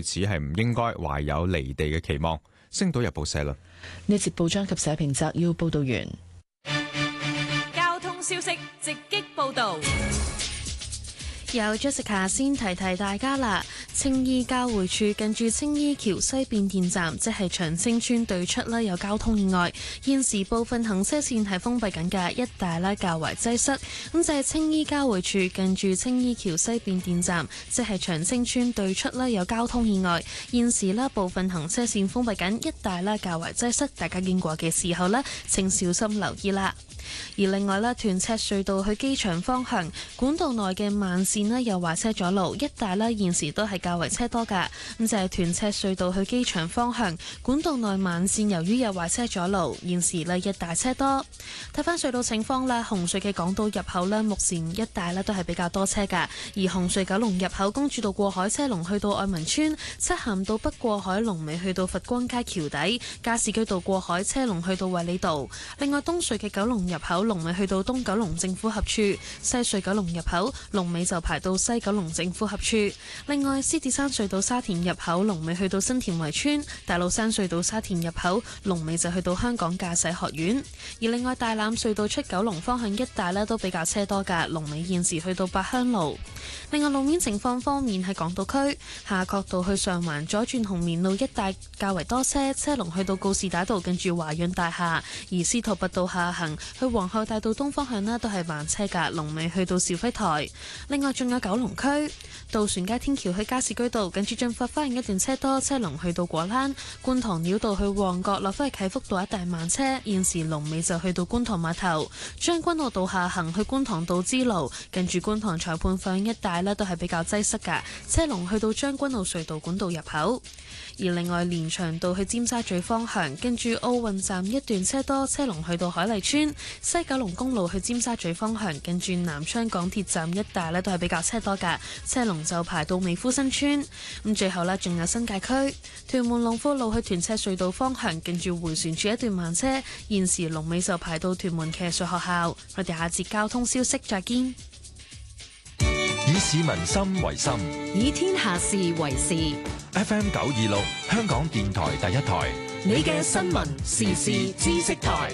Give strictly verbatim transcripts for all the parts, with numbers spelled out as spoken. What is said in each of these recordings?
此係唔應該懷有離地嘅期望。星島日報社論。 呢節報章及社評摘要報道完。 交通消息直擊報道。 由 Jessica 先提提大家啦，青衣交匯處近住青衣橋西變電站，即係長青村對出啦，有交通意外，現時部分行車線係封閉緊嘅，一帶啦較為擠塞。咁就係青衣交匯處近住青衣橋西變電站，即係長青村對出啦，有交通意外，現時啦部分行車線封閉緊，一帶啦較為擠塞，大家經過嘅時候呢，請小心留意啦。而另外咧，屯赤隧道去機場方向管道內嘅慢線咧有壞車阻路，一帶咧現時都係較為車多噶。咁就係屯赤隧道去機場方向管道內慢線，由於有壞車阻路，現時咧一大車多。睇翻隧道情況啦，紅隧嘅港島入口咧，目前一帶咧都係比較多車噶。而紅隧九龍入口公主道過海車龍去到愛民村，漆咸道北過海龍尾去到佛光街橋底，加士居道過海車龍去到衛理道。另外東隧嘅九龍入口龍尾去到東九龍政府合處，西隧九龍入口龍尾就排到西九龍政府合處。另外獅子山隧道沙田入口龍尾去到新田圍村，大老山隧道沙田入口龍尾就去到香港駕駛學院。而另外大欖隧道出九龍方向一帶呢都比較車多噶，龍尾現時去到八鄉路。另外路面情況方面，喺港島區夏慤道去上環左轉紅棉路一帶較為多車，車龍去到告士打道近住華潤大廈。而司徒拔道下行去皇后大道東方向呢都係慢車噶，龍尾去到肇輝台。另外仲有九龍區渡船街天橋去加士居道近住駿發花園一段車多，車龍去到果欄。觀塘繞道去旺角落返去啟福道一帶慢車，現時龍尾就去到觀塘碼頭。將軍澳道下行去觀塘道支路近住觀塘裁判法院一帶呢都係比較擠塞噶，車龍去到將軍澳隧道管道入口。而另外連翔道去尖沙咀方向跟住奧運站一段車多，車龍去到海麗村。西九龍公路去尖沙咀方向跟住南昌港鐵站一帶呢都係比較車多噶，車龍就排到美孚新村。咁最後呢，仲有新界區屯門龍富路去屯赤隧道方向跟住迴旋處一段慢車，現時龍尾就排到屯門騎術學校。我哋下節交通消息再見。 以市民心為心， 以天下事為事。 F M 九二六香港電台第一台， 你嘅新聞時事知識台。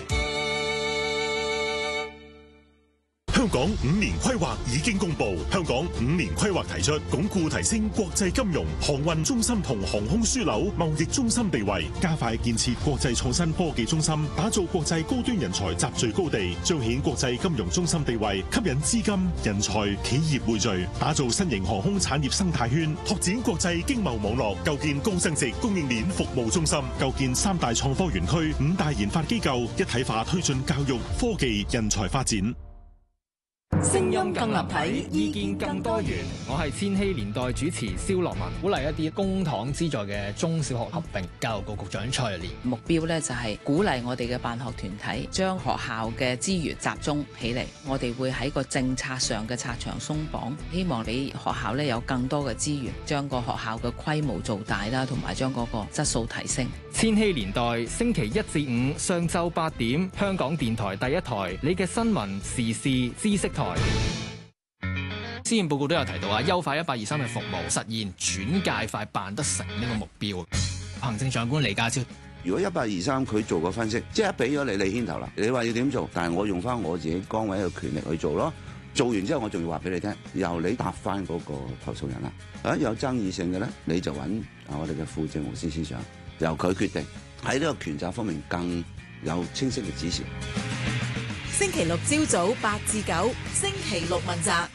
香港五年規劃已經公布，香港五年規劃提出鞏固提升國際金融、航運中心同航空樞紐貿易中心地位，加快建設國際創新科技中心，打造國際高端人才集聚高地，彰顯國際金融中心地位，吸引資金、人才、企業匯聚，打造新型航空產業生態圈，拓展國際經貿網絡，構建高增值供應鏈服務中心，構建三大創科園區、五大研發機構，一體化推進教育、科技、人才發展。 聲音更立體， 意見更多元。我係千禧年代主持蕭樂文，鼓勵一啲公帑資助嘅中小學合併。教育局局長蔡連目標咧就係鼓勵我哋嘅辦學團體將學校嘅資源集中起嚟。我哋會喺個政策上嘅拆牆鬆綁，希望俾學校咧有更多嘅資源，將個學校嘅規模做大啦，同埋將嗰個質素提升。 千禧年代星期一至五上晝八點，香港電台第一台，你嘅新聞時事知識台。施政報告都有提到啊，優化一八二三嘅服務，實現轉介快辦得成呢個目標。行政長官李家超， 如果一八二三佢做個分析，即係俾咗你，你牽頭啦，你話要點做，但係我用翻我自己崗位嘅權力去做咯。做完之後，我仲要話俾你聽，由你答翻嗰個投訴人啦。啊，有爭議性嘅咧，你就揾啊我哋嘅副政務司司長，由佢決定。喺呢個權責方面更有清晰嘅指示。 星期六朝早八至九，星期六問責。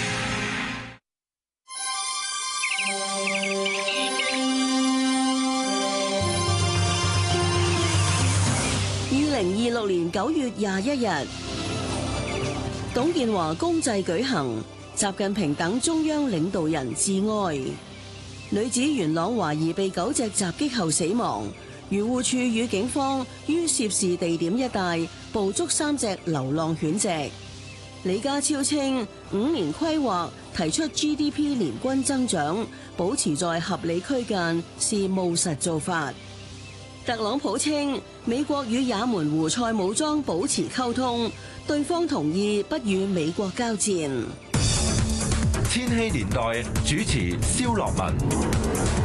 二零二六年九月廿一日，董建華公祭舉行，習近平等中央領導人致哀。女子元朗懷疑被狗隻襲擊後死亡，漁護處與警方於涉事地點一帶捕捉三隻流浪犬隻。李家超稱，五年規劃提出 G D P 年均增長保持在合理區間是務實做法。特朗普稱，美國與也門胡塞武裝保持溝通，對方同意不與美國交戰。 千禧年代主持蕭樂文。